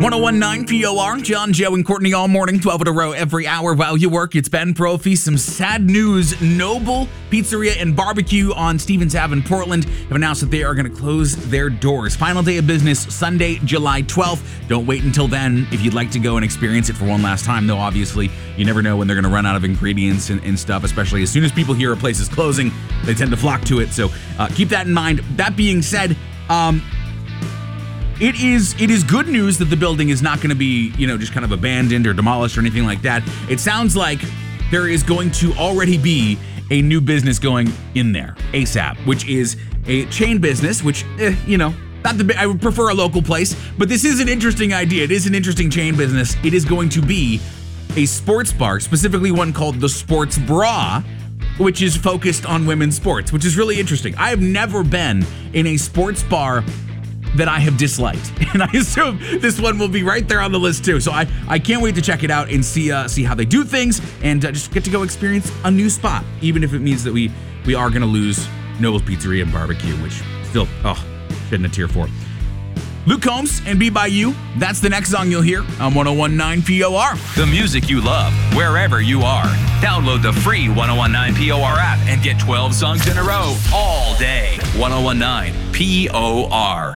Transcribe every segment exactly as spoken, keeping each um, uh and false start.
one oh one point nine P O R, John, Joe, and Courtney all morning, twelve in a row every hour while you work. It's Ben Profi. Some sad news. Noble Pizzeria and Barbecue on Stevens Ave in Portland have announced that they are going to close their doors. Final day of business, Sunday, July twelfth. Don't wait until then if you'd like to go and experience it for one last time, though obviously you never know when they're going to run out of ingredients and, and stuff, especially as soon as people hear a place is closing, they tend to flock to it. So uh, keep that in mind. That being said, um, It is it is good news that the building is not going to be, you know, just kind of abandoned or demolished or anything like that. It sounds like there is going to already be a new business going in there, ASAP, which is a chain business, which, eh, you know, not the I would prefer a local place, but this is an interesting idea. It is an interesting chain business. It is going to be a sports bar, specifically one called the Sports Bra, which is focused on women's sports, which is really interesting. I have never been in a sports bar that I have disliked, and I assume this one will be right there on the list too. So I, I can't wait to check it out and see uh, see how they do things, and uh, just get to go experience a new spot, even if it means that we we are going to lose Noble's Pizzeria and Barbecue, which still, oh, shedding a tear for. Luke Combs and Be By You, that's the next song you'll hear on one oh one point nine P O R. The music you love, wherever you are. Download the free one oh one point nine P O R app and get twelve songs in a row all day. one oh one point nine P O R.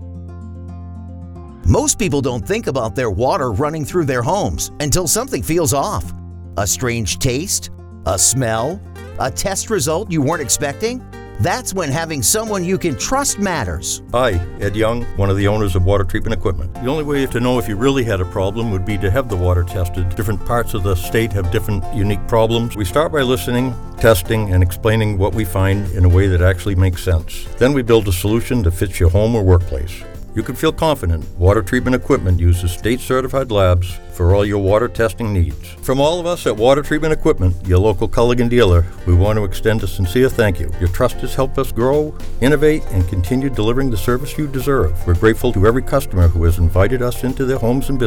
Most people don't think about their water running through their homes until something feels off. A strange taste? A smell? A test result you weren't expecting? That's when having someone you can trust matters. Hi, Ed Young, one of the owners of Water Treatment Equipment. The only way to know if you really had a problem would be to have the water tested. Different parts of the state have different unique problems. We start by listening, testing, and explaining what we find in a way that actually makes sense. Then we build a solution that fits your home or workplace. You can feel confident Water Treatment Equipment uses state-certified labs for all your water testing needs. From all of us at Water Treatment Equipment, your local Culligan dealer, we want to extend a sincere thank you. Your trust has helped us grow, innovate, and continue delivering the service you deserve. We're grateful to every customer who has invited us into their homes and businesses.